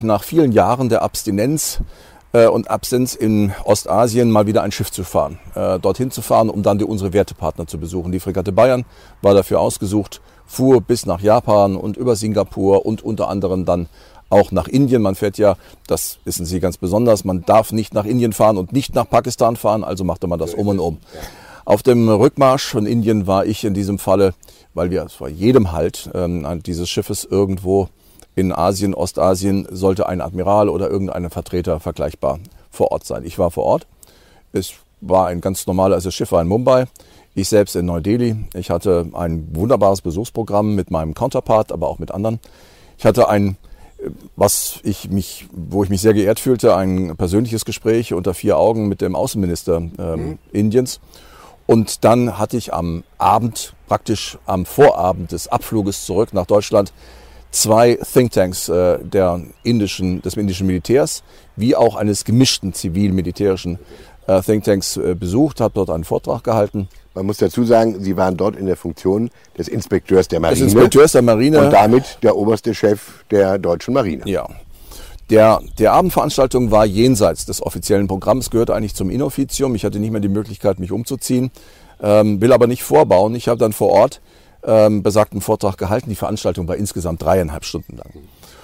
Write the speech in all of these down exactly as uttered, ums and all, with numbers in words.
nach vielen Jahren der Abstinenz äh, und Absenz in Ostasien mal wieder ein Schiff zu fahren, äh, dorthin zu fahren, um dann die, unsere Wertepartner zu besuchen. Die Fregatte Bayern war dafür ausgesucht, fuhr bis nach Japan und über Singapur und unter anderem dann auch nach Indien. Man fährt ja, das wissen Sie ganz besonders, man darf nicht nach Indien fahren und nicht nach Pakistan fahren, also machte man das um und um. Auf dem Rückmarsch von Indien war ich in diesem Falle, weil wir vor jedem Halt ähm, dieses Schiffes irgendwo in Asien, Ostasien, sollte ein Admiral oder irgendein Vertreter vergleichbar vor Ort sein. Ich war vor Ort. Es war ein ganz normales, also das Schiff war in Mumbai, ich selbst in Neu-Delhi. Ich hatte ein wunderbares Besuchsprogramm mit meinem Counterpart, aber auch mit anderen. Ich hatte ein, was ich mich, wo ich mich sehr geehrt fühlte, ein persönliches Gespräch unter vier Augen mit dem Außenminister ähm, mhm. Indiens. Und dann hatte ich am Abend, praktisch am Vorabend des Abfluges zurück nach Deutschland, zwei Thinktanks äh, der indischen, des indischen Militärs, wie auch eines gemischten zivil-militärischen äh, Thinktanks äh, besucht, habe dort einen Vortrag gehalten. Man muss dazu sagen, Sie waren dort in der Funktion des Inspekteurs der Marine. Des Inspekteurs der Marine. Und damit der oberste Chef der deutschen Marine. Ja. Der, der Abendveranstaltung war jenseits des offiziellen Programms, gehörte eigentlich zum Inoffizium. Ich hatte nicht mehr die Möglichkeit, mich umzuziehen, ähm, will aber nicht vorbauen. Ich habe dann vor Ort ähm, besagten Vortrag gehalten. Die Veranstaltung war insgesamt dreieinhalb Stunden lang.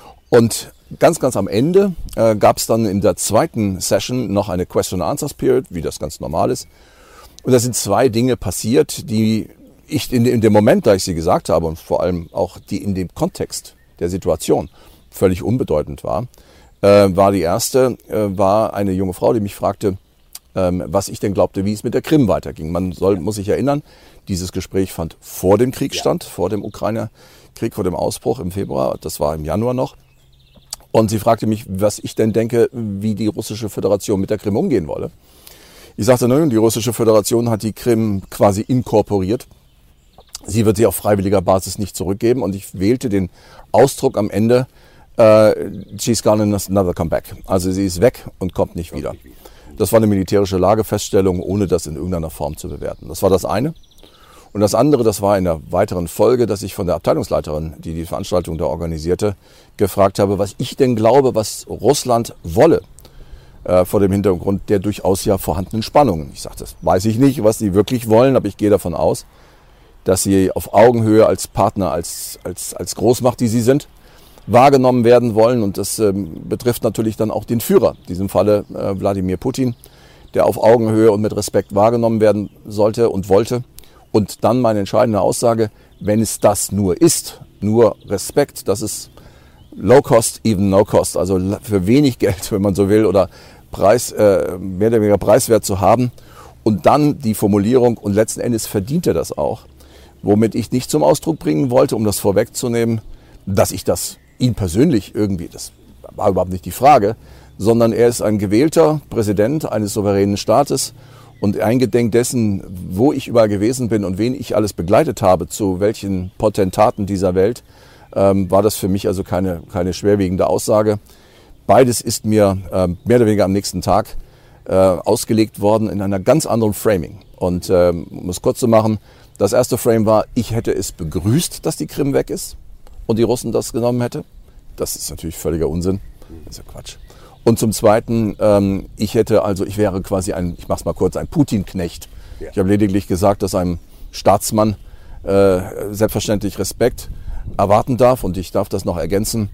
Und ganz, ganz am Ende äh, gab es dann in der zweiten Session noch eine Question-and-Answers-Period, wie das ganz normal ist. Und da sind zwei Dinge passiert, die ich in, in dem Moment, da ich sie gesagt habe und vor allem auch die in dem Kontext der Situation völlig unbedeutend war. Äh, war die erste, äh, war eine junge Frau, die mich fragte, ähm, was ich denn glaubte, wie es mit der Krim weiterging. Man soll, muss sich erinnern, dieses Gespräch fand vor dem Krieg statt, ja. vor dem Ukraine-Krieg, vor dem Ausbruch im Februar, das war im Januar noch. Und sie fragte mich, was ich denn denke, wie die russische Föderation mit der Krim umgehen wolle. Ich sagte, nein, die russische Föderation hat die Krim quasi inkorporiert. Sie wird sie auf freiwilliger Basis nicht zurückgeben. Und ich wählte den Ausdruck am Ende, Uh, she's gonna never come back. Also sie ist weg und kommt nicht wieder. Das war eine militärische Lagefeststellung, ohne das in irgendeiner Form zu bewerten. Das war das eine. Und das andere, das war in der weiteren Folge, dass ich von der Abteilungsleiterin, die die Veranstaltung da organisierte, gefragt habe, was ich denn glaube, was Russland wolle, äh, vor dem Hintergrund der durchaus ja vorhandenen Spannungen. Ich sagte, das weiß ich nicht, was sie wirklich wollen, aber ich gehe davon aus, dass sie auf Augenhöhe als Partner, als, als, als Großmacht, die sie sind, wahrgenommen werden wollen. Und das ähm, betrifft natürlich dann auch den Führer, in diesem Falle äh, Wladimir Putin, der auf Augenhöhe und mit Respekt wahrgenommen werden sollte und wollte. Und dann meine entscheidende Aussage, wenn es das nur ist, nur Respekt, das ist low cost, even no cost, also für wenig Geld, wenn man so will, oder Preis, äh, mehr oder weniger preiswert zu haben. Und dann die Formulierung, und letzten Endes verdient er das auch, womit ich nicht zum Ausdruck bringen wollte, um das vorwegzunehmen, dass ich das ihn persönlich irgendwie, das war überhaupt nicht die Frage, sondern er ist ein gewählter Präsident eines souveränen Staates und eingedenk dessen, wo ich überall gewesen bin und wen ich alles begleitet habe, zu welchen Potentaten dieser Welt, ähm, war das für mich also keine, keine schwerwiegende Aussage. Beides ist mir ähm, mehr oder weniger am nächsten Tag äh, ausgelegt worden in einer ganz anderen Framing. Und ähm, um es kurz zu machen, das erste Frame war, ich hätte es begrüßt, dass die Krim weg ist und die Russen das genommen hätte. Das ist natürlich völliger Unsinn. Das ist ja Quatsch. Und zum Zweiten, ähm, ich hätte also, ich wäre quasi ein, ich mach's mal kurz, ein Putin-Knecht. Ja. Ich habe lediglich gesagt, dass ein Staatsmann äh, selbstverständlich Respekt erwarten darf, und ich darf das noch ergänzen.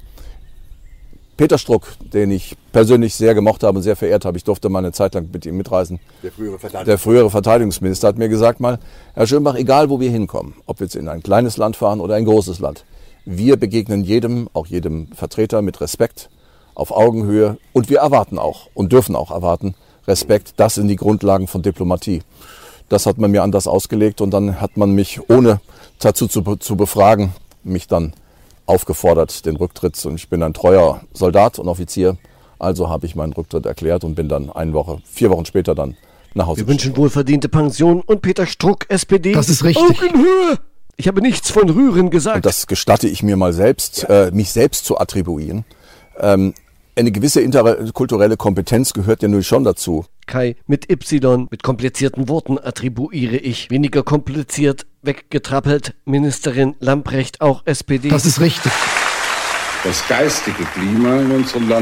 Peter Struck, den ich persönlich sehr gemocht habe und sehr verehrt habe, ich durfte mal eine Zeit lang mit ihm mitreisen. Der frühere Verteidigungsminister. Der frühere Verteidigungsminister hat mir gesagt mal, Herr Schönbach, egal wo wir hinkommen, ob wir jetzt in ein kleines Land fahren oder ein großes Land, wir begegnen jedem, auch jedem Vertreter mit Respekt, auf Augenhöhe, und wir erwarten auch und dürfen auch erwarten Respekt. Das sind die Grundlagen von Diplomatie. Das hat man mir anders ausgelegt, und dann hat man mich, ohne dazu zu, zu befragen, mich dann aufgefordert, den Rücktritt. Und ich bin ein treuer Soldat und Offizier, also habe ich meinen Rücktritt erklärt und bin dann eine Woche, vier Wochen später dann nach Hause. Wir wünschen wohlverdiente Pension und Peter Struck, S P D. Das ist richtig. Augenhöhe! Ich habe nichts von Rühren gesagt. Und das gestatte ich mir mal selbst, äh, mich selbst zu attribuieren. Ähm, eine gewisse interkulturelle Kompetenz gehört ja nun schon dazu. Kai, mit Y, mit komplizierten Worten attribuiere ich. Weniger kompliziert, weggetrappelt, Ministerin Lamprecht, auch S P D. Das ist richtig. Das geistige Klima in unserem Land